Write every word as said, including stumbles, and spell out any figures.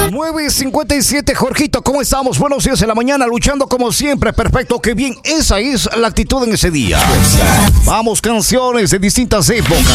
nueve cincuenta y siete, Jorgito, ¿cómo estamos? Buenos días en la mañana, luchando como siempre. Perfecto, qué bien. Esa es la actitud en ese día. Vamos, canciones de distintas épocas.